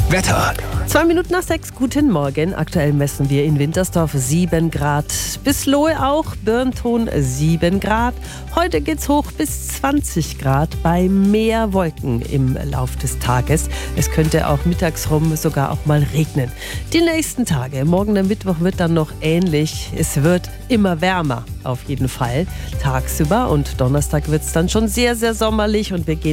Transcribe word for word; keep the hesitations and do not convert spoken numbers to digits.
Wetter. Zwei Minuten nach sechs, guten Morgen. Aktuell messen wir in Wintersdorf sieben Grad. Bis Lohe auch, Birnthon sieben Grad. Heute geht's hoch bis zwanzig Grad bei mehr Wolken im Lauf des Tages. Es könnte auch mittags rum sogar auch mal regnen. Die nächsten Tage, morgen der Mittwoch wird dann noch ähnlich. Es wird immer wärmer, auf jeden Fall. Tagsüber und Donnerstag wird's dann schon sehr, sehr sommerlich und wir gehen